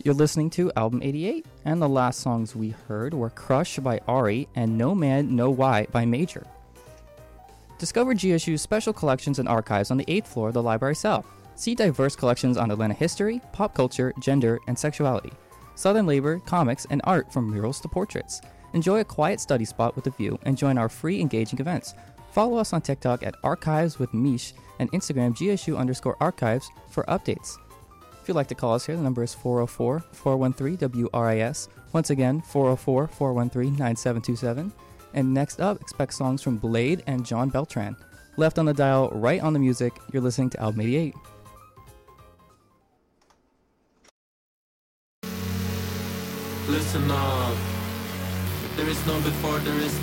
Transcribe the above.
You're listening to Album 88, and the last songs we heard were Crush by Ari and No Man, No Why by Major. Discover GSU's special collections and archives on the 8th floor of the Library South. See diverse collections on Atlanta history, pop culture, gender, and sexuality, Southern labor, comics, and art from murals to portraits. Enjoy a quiet study spot with a view and join our free engaging events. Follow us on TikTok at Archives with Mish and Instagram GSU_archives for updates. If you'd like to call us here, the number is 404-413-WRIS. Once again, 404-413-9727. And next up, expect songs from Blade and John Beltran. Left on the dial, right on the music, you're listening to Album 88. Listen up. There is no before, there is